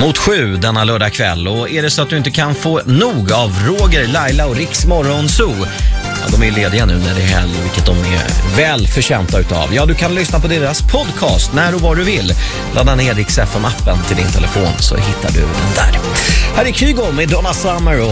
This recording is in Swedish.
mot 7 denna lördag kväll. Och är det så att du inte kan få nog av Roger, Laila och Riks Morgonzoo, de är lediga nu när det är helg, vilket de är väl förtjänta utav. Ja, du kan lyssna på deras podcast när och var du vill. Ladda ner Rix FM-appen till din telefon så hittar du den där. Här är Kygo med Donna Summer och